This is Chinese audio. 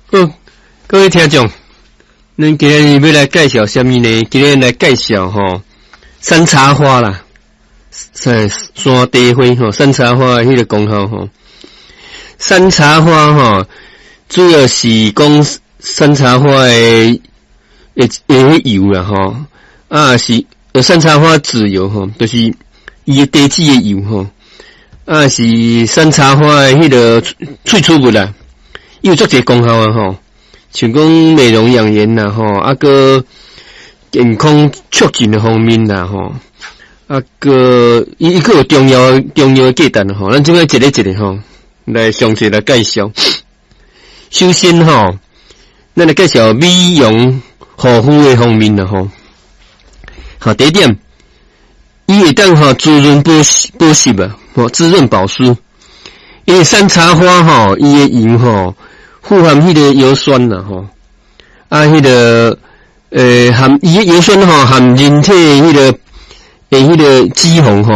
好，各位听众，咱今日要来介绍什么呢？今日来介绍山茶花啦，山茶花山茶花迄个功效山茶花主要是讲山茶花的油啦是山茶花籽油就是伊的地质的油是山茶花的迄个萃取物啦。有足侪功效像讲美容养颜啦个健康促进的方面啦个伊个有重要的价值咱即个一个一个来详细来介绍。首先咱来介绍美容护肤的方面啦第一点，伊会当滋润保湿滋润保湿。因为山茶花伊的油富含迄个油酸啦迄个含伊的油酸含人体迄个脂肪